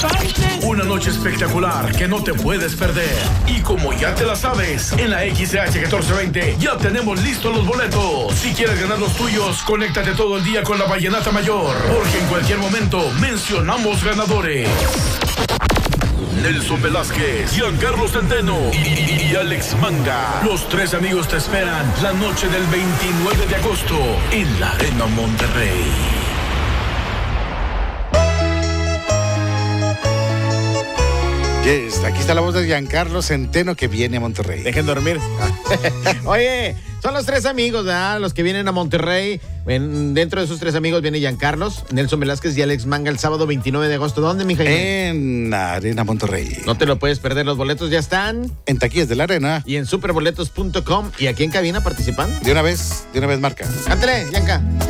Una noche espectacular que no te puedes perder. Y como ya te la sabes, en la XH 1420 ya tenemos listos los boletos. Si quieres ganar los tuyos, conéctate todo el día con la Vallenata Mayor, porque en cualquier momento mencionamos ganadores. Nelson Velázquez, Giancarlo Centeno y Alex Manga. Los tres amigos te esperan la noche del 29 de agosto en la Arena Monterrey. Yes, aquí está la voz de Giancarlo Centeno que viene a Monterrey. Dejen dormir. Oye, son los tres amigos, ¿verdad? Los que vienen a Monterrey. Dentro de esos tres amigos viene Giancarlos, Nelson Velázquez y Alex Manga el sábado 29 de agosto. ¿Dónde, mi Jaime? En la Arena Monterrey. No te lo puedes perder, los boletos ya están. En taquillas de la Arena. Y en superboletos.com. Y aquí en cabina participan. De una vez marca. Cántale, Gianca.